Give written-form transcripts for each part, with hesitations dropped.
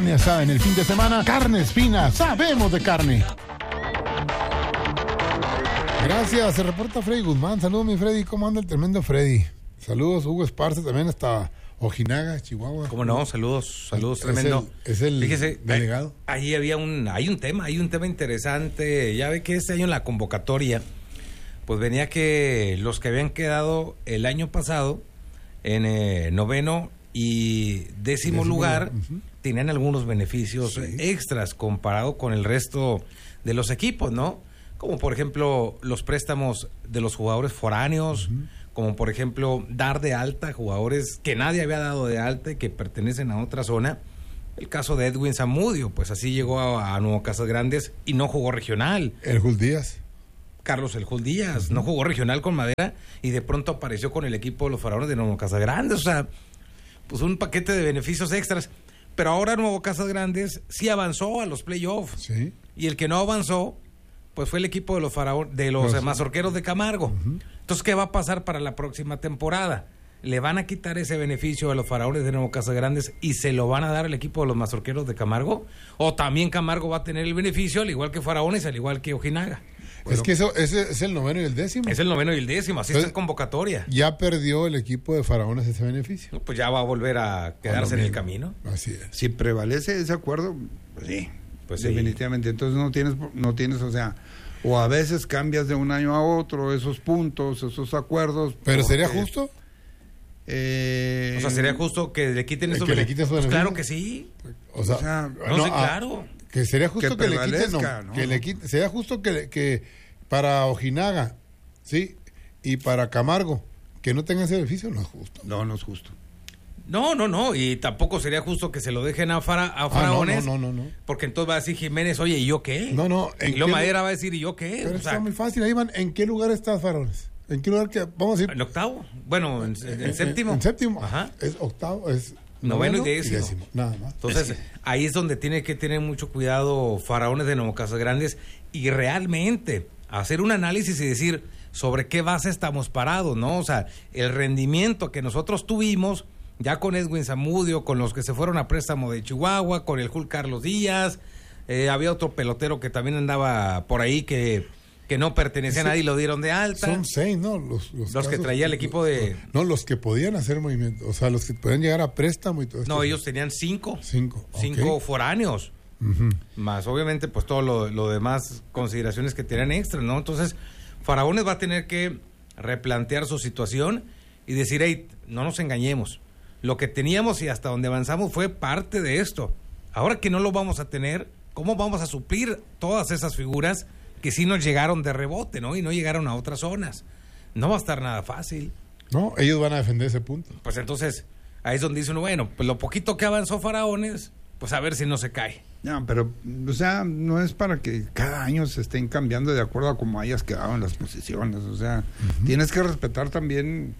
Asada en el fin de semana, carnes finas, sabemos de carne. Gracias, se reporta Freddy Guzmán. Saludos, mi Freddy, ¿cómo anda el tremendo Freddy? Saludos, Hugo Esparce, también hasta Ojinaga, Chihuahua. ¿Cómo no? Saludos, tremendo. Es el Fíjese, delegado. Ahí hay un tema interesante. Ya ve que este año en la convocatoria, pues venía que los que habían quedado el año pasado en noveno y décimo lugar, tenían algunos beneficios extras comparado con el resto de los equipos, ¿no? Como por ejemplo los préstamos de los jugadores foráneos, como por ejemplo dar de alta jugadores que nadie había dado de alta y que pertenecen a otra zona. El caso de Edwin Zamudio, pues así llegó a Nuevo Casas Grandes y no jugó regional. El Jul Díaz. Carlos El Jul Díaz, no jugó regional con Madera y de pronto apareció con el equipo de los Faraones de Nuevo Casas Grandes, o sea, pues un paquete de beneficios extras. Pero ahora Nuevo Casas Grandes sí avanzó a los playoffs. Sí. Y el que no avanzó, pues fue el equipo de los Faraones, de los Mazorqueros de Camargo. Entonces, ¿qué va a pasar para la próxima temporada? Le van a quitar ese beneficio a los Faraones de Nuevo Casas Grandes y se lo van a dar al equipo de los Mazorqueros de Camargo, o también Camargo va a tener el beneficio al igual que Faraones, al igual que Ojinaga. Bueno, es que ese es el noveno y el décimo. Es el noveno y el décimo, así está en convocatoria. Ya perdió el equipo de Faraones ese beneficio. Pues ya va a volver a quedarse en el camino. Así es. Si prevalece ese acuerdo, pues sí, pues definitivamente. Entonces no tienes, o sea, o a veces cambias de un año a otro esos puntos, esos acuerdos. ¿Pero sería justo? O sea, ¿sería justo que le quiten esos beneficios? Pues claro que sí. O sea claro. Que sería justo que le quiten, ¿no? Que le quiten, sería justo que para Ojinaga, sí, y para Camargo, que no tengan ese beneficio, no es justo. No es justo. No, y tampoco sería justo que se lo dejen a Faraones. No. Porque entonces va a decir Jiménez, oye, ¿y yo qué? No. Y lo Madera va a decir, ¿y yo qué? Pero está muy fácil, ahí van, ¿en qué lugar estás, Faraones? ¿En qué lugar vamos a ir? En octavo, bueno, en séptimo. En séptimo, ajá. Es octavo, es noveno y décimo. Nada más. Entonces, ahí es donde tiene que tener mucho cuidado Faraones de Nuevo Casas Grandes y realmente hacer un análisis y decir sobre qué base estamos parados, ¿no? O sea, el rendimiento que nosotros tuvimos ya con Edwin Zamudio, con los que se fueron a préstamo de Chihuahua, con el Jul Carlos Díaz, había otro pelotero que también andaba por ahí que no pertenecía a nadie y lo dieron de alta. Son 6, ¿no? Los que traía el equipo de... No, los que podían hacer movimiento, o sea, los que podían llegar a préstamo y todo eso. No, ellos tenían 5. 5 foráneos. Más obviamente pues todo lo demás consideraciones que tenían extra, ¿no? Entonces Faraones va a tener que replantear su situación y decir, hey, no nos engañemos, lo que teníamos y hasta donde avanzamos fue parte de esto. Ahora que no lo vamos a tener, ¿cómo vamos a suplir todas esas figuras que sí nos llegaron de rebote, ¿no? Y no llegaron a otras zonas? No va a estar nada fácil. No, ellos van a defender ese punto. Pues entonces ahí es donde dice uno, bueno, pues lo poquito que avanzó Faraones, pues a ver si no se cae. No, pero, o sea, no es para que cada año se estén cambiando de acuerdo a cómo hayas quedado en las posiciones. O sea, tienes que respetar también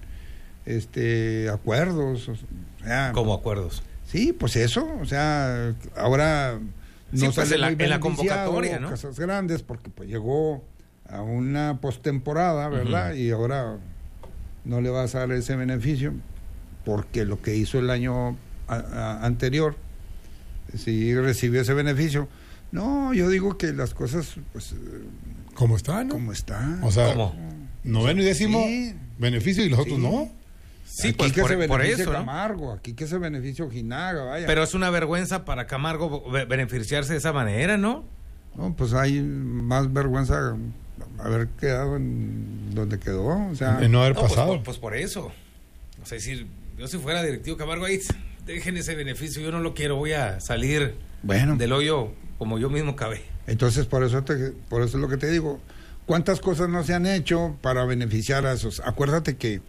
acuerdos. O sea, ¿cómo acuerdos? Sí, pues eso. O sea, ahora no pues sale en la convocatoria, ¿no? Casas Grandes, porque pues llegó a una postemporada, ¿verdad? Y ahora no le vas a dar ese beneficio porque lo que hizo el año anterior, si recibió ese beneficio. No, yo digo que las cosas, pues... ¿Cómo están? ¿no? ¿Cómo está? O sea, ¿cómo? Noveno y décimo, beneficio, y los otros no. Sí, aquí pues que se por beneficie eso, ¿no? Camargo, aquí que se beneficie Ojinaga, vaya. Pero es una vergüenza para Camargo beneficiarse de esa manera, ¿no? No, pues hay más vergüenza haber quedado en donde quedó, o sea... De no haber pasado. Pues por eso. O sea, decir, yo si fuera directivo Camargo, ahí dejen ese beneficio, yo no lo quiero, voy a salir del hoyo como yo mismo cabé. Entonces, por eso es lo que te digo. ¿Cuántas cosas no se han hecho para beneficiar a esos? Acuérdate que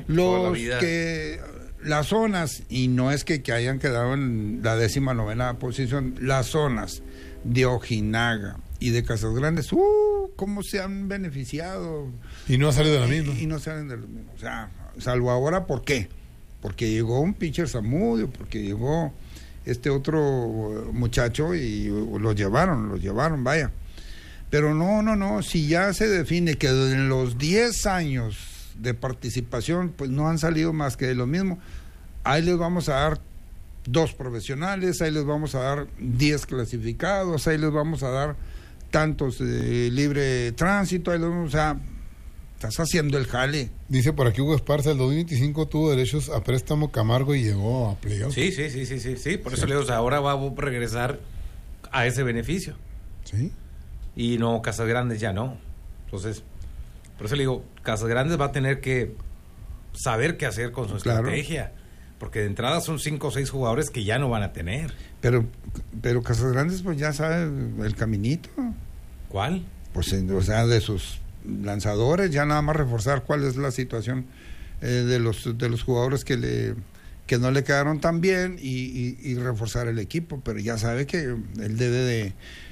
las zonas, y no es que hayan quedado en la 19ª posición, las zonas de Ojinaga y de Casas Grandes, cómo se han beneficiado. Y no ha salido de la misma. Y no salen de lo mismo. O sea, salvo ahora, ¿por qué? Porque llegó un pitcher Zamudio, porque llegó este otro muchacho y los llevaron, vaya. Pero no, si ya se define que en los 10 años de participación, pues no han salido más que de lo mismo, ahí les vamos a dar 2 profesionales, ahí les vamos a dar 10 clasificados, ahí les vamos a dar tantos libre tránsito, ahí les vamos, o sea, estás haciendo el jale. Dice por aquí Hugo Esparza, el 2025 tuvo derechos a préstamo Camargo y llegó a playoff. Sí, por eso le digo, o sea, ahora va a regresar a ese beneficio. Sí. Y no, Casas Grandes ya no. Entonces, por eso le digo, Casas Grandes va a tener que saber qué hacer con su estrategia, porque de entrada son 5 o 6 jugadores que ya no van a tener. Pero Casas Grandes pues ya sabe el caminito. ¿Cuál? Pues o sea, de sus lanzadores, ya nada más reforzar cuál es la situación de los jugadores que no le quedaron tan bien y reforzar el equipo, pero ya sabe que él debe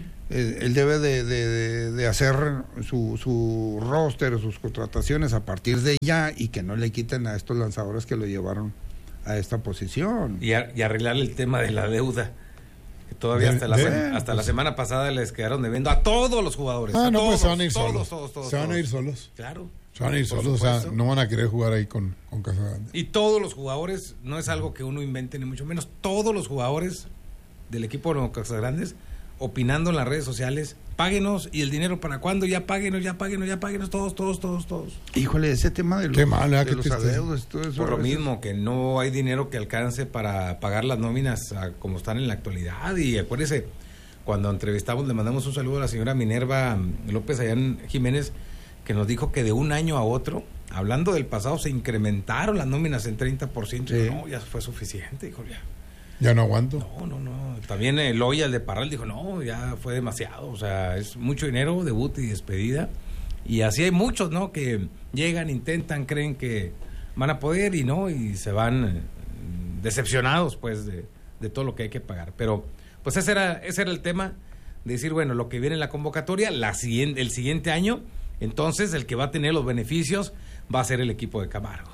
de hacer su roster, sus contrataciones a partir de ya, y que no le quiten a estos lanzadores que lo llevaron a esta posición. Y arreglar el tema de la deuda, que todavía hasta la semana pasada les quedaron debiendo a todos los jugadores. Ah, no, todos, pues se van a ir solos. Todos, se van a ir solos. Claro. Se van a ir solos, o sea, no van a querer jugar ahí con Casas Grandes. Y todos los jugadores, no es algo que uno invente ni mucho menos, todos los jugadores del equipo de Casas Grandes opinando en las redes sociales, páguenos, y el dinero para cuándo, ya páguenos, todos. Híjole, ese tema de los, adeudos, todo eso. Por lo mismo, que no hay dinero que alcance para pagar las nóminas como están en la actualidad. Y acuérdese, cuando entrevistamos, le mandamos un saludo a la señora Minerva López Allán Jiménez, que nos dijo que de un año a otro, hablando del pasado, se incrementaron las nóminas en 30%. Sí. No, ya fue suficiente, dijo, ya no aguanto. No. También Loya, el de Parral, dijo, no, ya fue demasiado. O sea, es mucho dinero, debut y despedida. Y así hay muchos, ¿no? Que llegan, intentan, creen que van a poder y no, y se van decepcionados, pues, de todo lo que hay que pagar. Pero, pues, ese era el tema, de decir, bueno, lo que viene en la convocatoria, el siguiente año, entonces el que va a tener los beneficios va a ser el equipo de Camargo.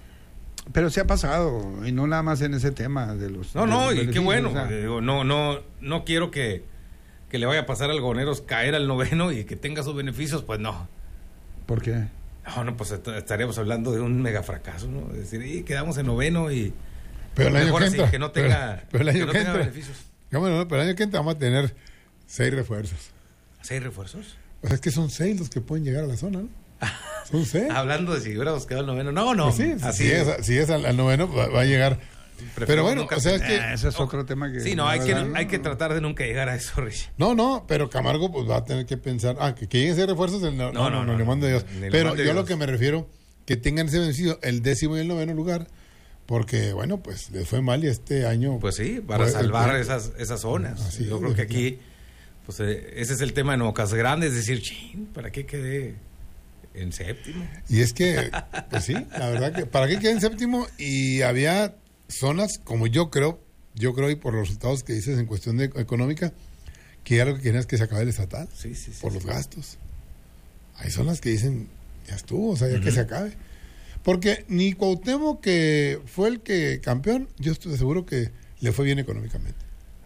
Pero se ha pasado, y no nada más en ese tema de los... No, y qué bueno. O sea, digo, no quiero que le vaya a pasar al Goneros caer al 9º y que tenga sus beneficios, pues no. ¿Por qué? No, pues estaríamos hablando de un mega fracaso, ¿no? Es decir, quedamos en 9º y... Pero el año mejor que entra, que no tenga, pero el año que que tenga entra, beneficios. Pero el año que entra vamos a tener 6 refuerzos. ¿6 refuerzos? O sea, es que son 6 los que pueden llegar a la zona, ¿no? Son 6. Hablando de si hubiéramos quedado el 9º. No. Pues sí, así si es al 9º va a llegar. Pero bueno, o sea, es que... ese es otro tema que... Sí, no, hay que tratar de nunca llegar a eso, Rich. No, pero Camargo pues va a tener que pensar, que lleguen 6 refuerzos, no, le mando Dios. Pero yo a lo que me refiero, que tengan ese vencido el 10º y el 9º lugar, porque, bueno, pues les fue mal y este año... Pues sí, para salvar esas zonas. Así yo creo que aquí, pues ese es el tema de Casas Grandes, es decir, ¿para qué quedé en 7º? Y es que, pues sí, la verdad que, ¿para qué quedé en 7º? Y había zonas, como yo creo, y por los resultados que dices en cuestión de económica, que ya lo que querían es que se acabe el estatal, por los gastos. Hay zonas que dicen, ya estuvo, o sea, ya que se acabe. Porque ni Cuauhtémoc, que fue el que campeón, yo estoy seguro que le fue bien económicamente.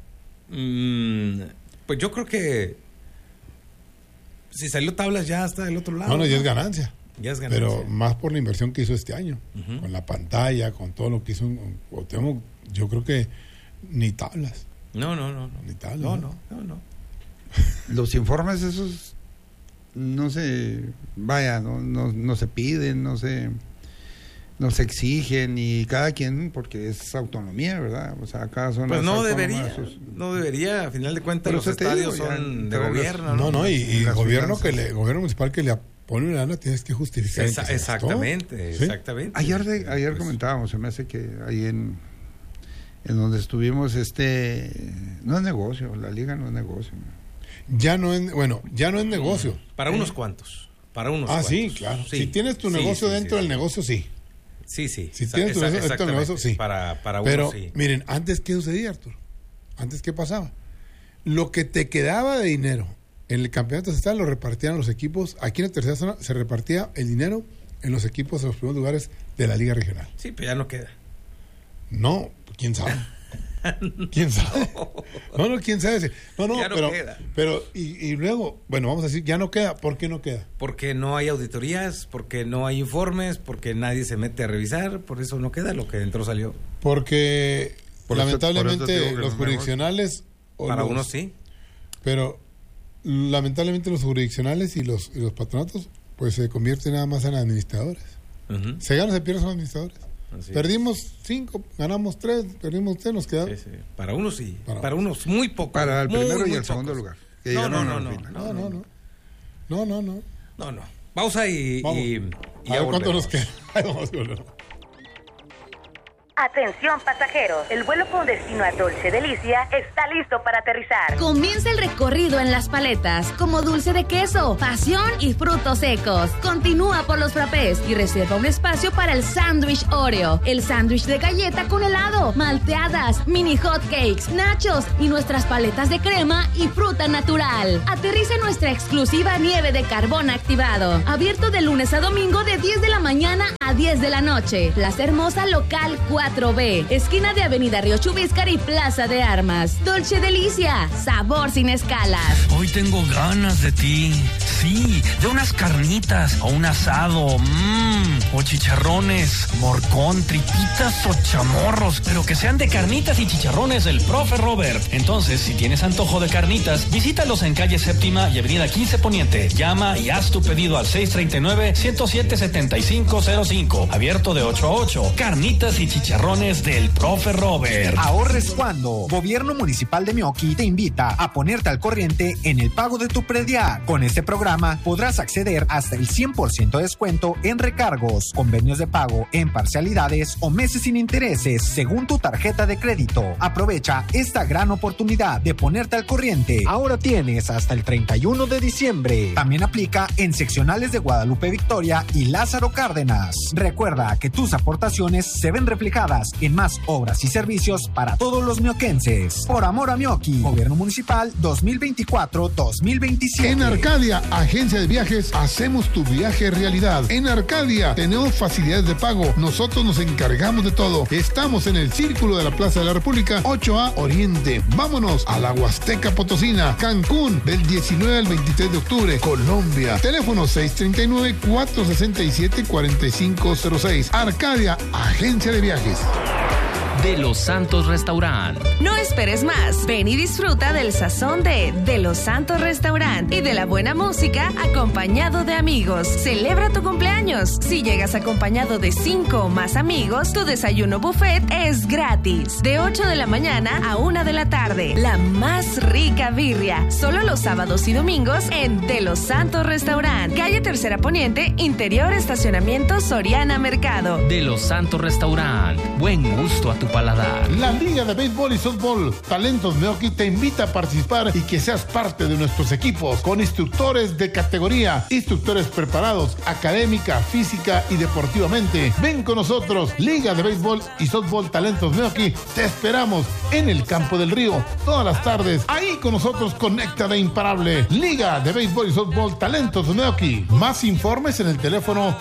Pues yo creo que si salió tablas ya hasta del otro lado. No, ya es ganancia. Ya es ganancia. Pero más por la inversión que hizo este año, con la pantalla, con todo lo que hizo en Cuauhtémoc, yo creo que ni tablas. No. Ni tablas. No. Los informes esos no se no se piden, no se exigen, y cada quien, porque es autonomía, ¿verdad? O sea, cada zona... Pues no debería, a final de cuentas los estadios son de gobierno. No, y el gobierno municipal que le pone una lana, tienes que justificar. Exactamente. Ayer comentábamos, se me hace que ahí en donde estuvimos, no es negocio, la liga no es negocio. Ya no es negocio. Para unos cuantos. Sí, claro. Sí. Si tienes tu negocio dentro del negocio, sí. Sí. Si tienes tu negocio dentro del negocio, sí. Para uno, pero, sí. Miren, antes, ¿qué sucedía, Arturo? Antes, ¿qué pasaba? Lo que te quedaba de dinero en el campeonato estatal lo repartían los equipos. Aquí en la tercera zona se repartía el dinero en los equipos de los primeros lugares de la liga regional. Sí, pero ya no queda. No, quién sabe. ¿Quién sabe? No, quién sabe. No, ya no queda. Pero y luego, bueno, vamos a decir, ya no queda. ¿Por qué no queda? Porque no hay auditorías, porque no hay informes, porque nadie se mete a revisar, por eso no queda, lo que entró salió. Porque Lamentablemente los jurisdiccionales... Para unos sí. Pero lamentablemente los jurisdiccionales y los patronatos pues se convierten nada más en administradores. Uh-huh. Se gana, se pierde, son administradores. Perdimos 5, ganamos 3, perdimos 3, nos quedamos. Sí. Para unos sí, para unos muy poco. Para el primero muy y el segundo lugar. No. Pausa y a ver cuánto nos queda. Atención pasajeros, el vuelo con destino a Dolce Delicia está listo para aterrizar. Comienza el recorrido en Las Paletas, como dulce de queso, pasión y frutos secos. Continúa por los frappés y reserva un espacio para el sándwich Oreo, el sándwich de galleta con helado, malteadas, mini hot cakes, nachos y nuestras paletas de crema y fruta natural. Aterriza en nuestra exclusiva nieve de carbón activado, abierto de lunes a domingo de 10 de la mañana a 10 de la noche. Plaza Hermosa Local 4B, esquina de Avenida Río Chubíscar y Plaza de Armas. Dolce Delicia, sabor sin escalas. Hoy tengo ganas de ti. Sí, de unas carnitas o un asado, o chicharrones, morcón, tripitas o chamorros, pero que sean de carnitas y chicharrones del Profe Robert. Entonces, si tienes antojo de carnitas, visítalos en calle Séptima y Avenida 15 Poniente. Llama y haz tu pedido al 639-107-7505. Abierto de 8 a 8. Carnitas y chicharrones del Profe Robert. Ahorres cuando Gobierno Municipal de Meoqui te invita a ponerte al corriente en el pago de tu predial. Con este programa podrás acceder hasta el 100% de descuento en recargos, convenios de pago en parcialidades o meses sin intereses según tu tarjeta de crédito. Aprovecha esta gran oportunidad de ponerte al corriente. Ahora tienes hasta el 31 de diciembre. También aplica en seccionales de Guadalupe Victoria y Lázaro Cárdenas. Recuerda que tus aportaciones se ven reflejadas en más obras y servicios para todos los mioquenses. Por amor a Meoqui, Gobierno Municipal 2024-2027. En Arcadia, agencia de viajes, hacemos tu viaje realidad. En Arcadia tenemos facilidades de pago. Nosotros nos encargamos de todo. Estamos en el Círculo de la Plaza de la República, 8A Oriente. Vámonos a la Huasteca Potosina, Cancún, del 19 al 23 de octubre, Colombia. Teléfono 639-467-4506. Arcadia, agencia de viajes. De Los Santos Restaurant. No esperes más. Ven y disfruta del sazón de Los Santos Restaurant y de la buena música acompañado de amigos. Celebra tu cumpleaños. Si llegas acompañado de 5 o más amigos, tu desayuno buffet es gratis. De 8 de la mañana a 1 de la tarde. La más rica birria. Solo los sábados y domingos en De Los Santos Restaurant. Calle Tercera Poniente, interior estacionamiento Soriana Mercado. De Los Santos Restaurant. Buen gusto a tu paladar. La Liga de Béisbol y Softball Talentos Meoqui te invita a participar y que seas parte de nuestros equipos con instructores de categoría, instructores preparados académica, física y deportivamente. Ven con nosotros, Liga de Béisbol y Softball Talentos Meoqui. Te esperamos en el Campo del Río todas las tardes. Ahí con nosotros conecta de imparable. Liga de Béisbol y Softball Talentos Meoqui. Más informes en el teléfono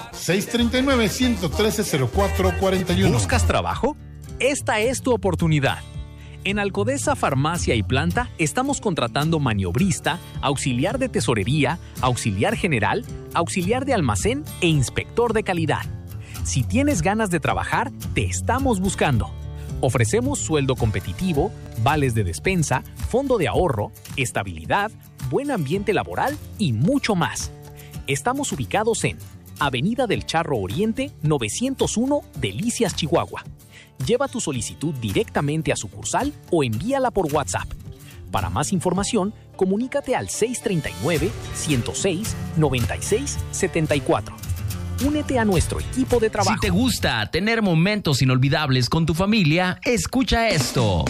639-113-0441. ¿Buscas trabajo? Esta es tu oportunidad. En Alcodesa Farmacia y Planta estamos contratando maniobrista, auxiliar de tesorería, auxiliar general, auxiliar de almacén e inspector de calidad. Si tienes ganas de trabajar, te estamos buscando. Ofrecemos sueldo competitivo, vales de despensa, fondo de ahorro, estabilidad, buen ambiente laboral y mucho más. Estamos ubicados en Avenida del Charro Oriente, 901, Delicias, Chihuahua. Lleva tu solicitud directamente a sucursal o envíala por WhatsApp. Para más información, comunícate al 639-106-9674. Únete a nuestro equipo de trabajo. Si te gusta tener momentos inolvidables con tu familia, escucha esto.